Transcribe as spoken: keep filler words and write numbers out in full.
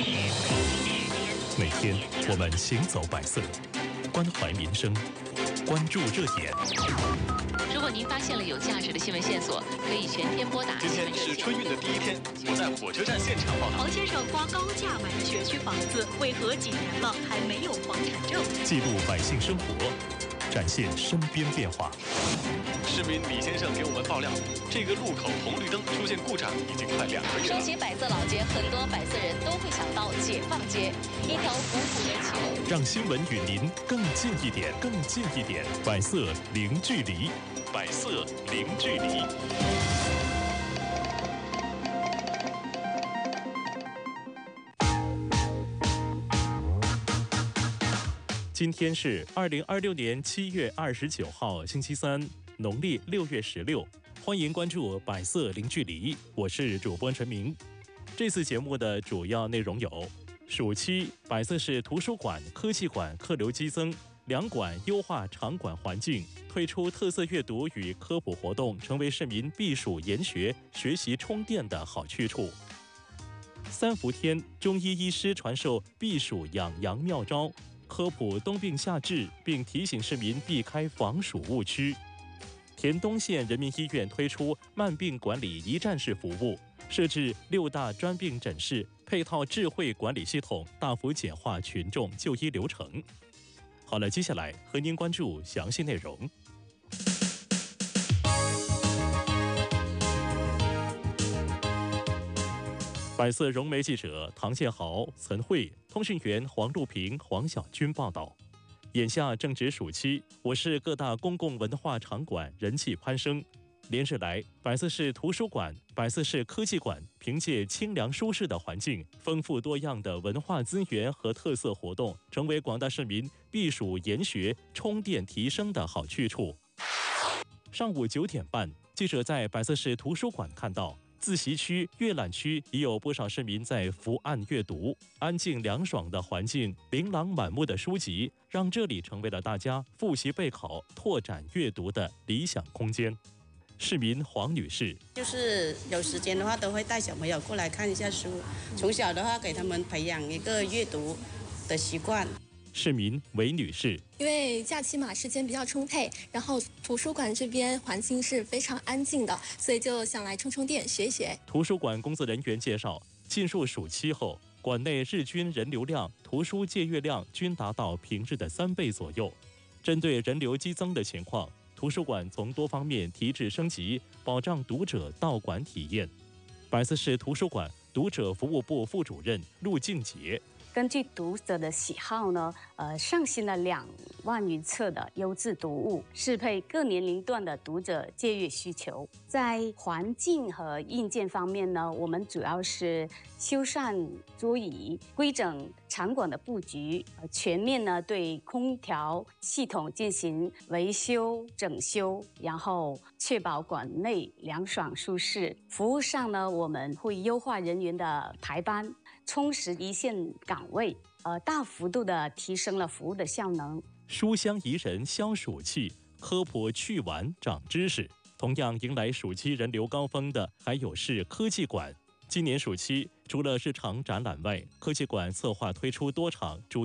每天我们行走百色，关怀民生，关注热点。 如果您发现了有价值的新闻线索，可以全天拨打。 今天是春运的第一天，我在火车站现场报道。 黄先生花高价买的学区房子，为何几年了还没有房产证？ 记录百姓生活，展现身边变化。 市民李先生给我们爆料，这个路口红绿灯出现故障已经快两个月了。 说起百色老街，很多百色人都会想到解放街，一条古朴的桥。 让新闻与您更近一点，更近一点。百色零距离，百色零距离。今天是二零二六年七月二十九号，星期三，农历六月十六。欢迎关注百色零距离，我是主播陈明。这次节目的主要内容有：暑期百色市图书馆、科技馆客流激增，两馆优化场馆环境，推出特色阅读与科普活动，成为市民避暑研学、学习充电的好去处。三伏天，中医医师传授避暑养阳妙招，科普冬病夏治，并提醒市民避开防暑误区。田东县人民医院推出慢病管理一站式服务，设置六大专病诊室，配套智慧管理系统，大幅简化群众就医流程。好了，接下来和您关注详细内容。百色融媒记者唐建豪、岑慧，通讯员黄路平、黄小军报道。眼下正值暑期，我市各大公共文化场馆人气攀升。连日来，百色市图书馆、百色市科技馆凭借清凉舒适的环境、丰富多样的文化资源和特色活动，成为广大市民避暑研学、充电提升的好去处。上午九点半，记者在百色市图书馆看到，自习区、阅览区已有不少市民在伏案阅读，安静凉爽的环境，琳琅满目的书籍，让这里成为了大家复习备考、拓展阅读的理想空间。市民黄女士， 就是有时间的话，都会带小朋友过来看一下书，从小的话给他们培养一个阅读的习惯。 市民韦女士， 因为假期嘛，时间比较充沛，然后图书馆这边环境是非常安静的，所以就想来充充电学一学。 图书馆工作人员介绍，进入暑期后，馆内日均人流量、图书借阅量均达到平日的三倍左右。针对人流激增的情况，图书馆从多方面提质升级，保障读者到馆体验。百色市图书馆读者服务部副主任陆静杰， 根据读者的喜好呢，呃，上新了两万余册的优质读物，适配各年龄段的读者借阅需求。在环境和硬件方面呢，我们主要是修缮桌椅，规整场馆的布局，呃、全面呢对空调系统进行维修整修，然后确保馆内凉爽舒适。服务上呢，我们会优化人员的排班，充实一线岗位，呃，大幅度的提升了服务的效能。 书香宜人消暑气，科普趣玩长知识。同样迎来暑期人流高峰的，还有是科技馆。今年暑期，除了日常展览外，科技馆策划推出多场主